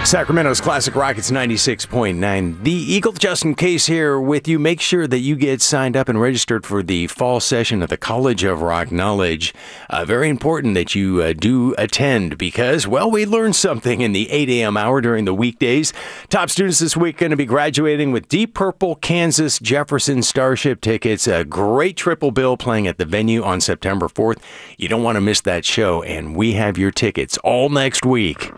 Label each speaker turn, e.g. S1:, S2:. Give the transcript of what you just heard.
S1: Sacramento's Classic Rockets 96.9. The Eagle Justin Case here with you. Make sure that you get signed up and registered for the fall session of the College of Rock Knowledge. Very important that you do attend because, well, we learned something in the 8 a.m. hour during the weekdays. Top students this week going to be graduating with Deep Purple, Kansas, Jefferson Starship tickets. A great triple bill playing at the venue on September 4th. You don't want to miss that show, and we have your tickets all next week.